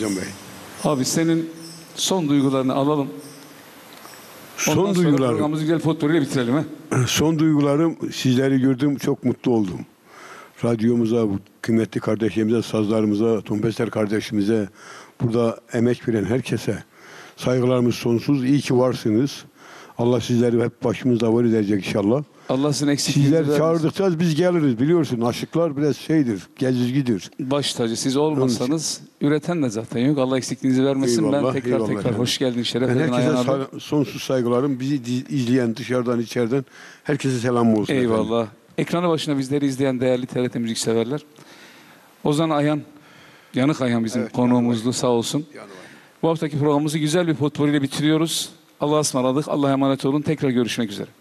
Can Bey. Abi senin son duygularını alalım. Son Ondan sonra duygularım. programımızı güzel potpourriyle bitirelim. He? Son duygularım, sizleri gördüm, çok mutlu oldum. Radyomuza, bu kıymetli kardeşlerimize, sazlarımıza, trompetler kardeşimize, burada emek veren herkese saygılarımız sonsuz. İyi ki varsınız. Allah sizleri hep başımızda var edecek inşallah. Allah sizin eksikliğinizi Sizler vermesin. çağırdıkça biz geliriz, biliyorsun. Aşıklar biraz şeydir, gezizgidir. Baş tacı. Siz olmasanız üreten de zaten yok. Allah eksikliğinizi vermesin. Ben Eyvallah, tekrar eyvallah tekrar hoş geldin. Şeref Ben verdin Ayhan herkese abi. sonsuz saygılarım. Bizi izleyen dışarıdan içeriden herkese selam olsun. Eyvallah. Efendim. Ekranı başına bizleri izleyen değerli TRT müzik severler. Ozan Ayhan, Yanık Ayhan bizim Evet, konuğumuzdu, sağ olsun. Bu haftaki programımızı güzel bir potpourriyle bitiriyoruz. Allah'a ısmarladık. Allah'a emanet olun. Tekrar görüşmek üzere.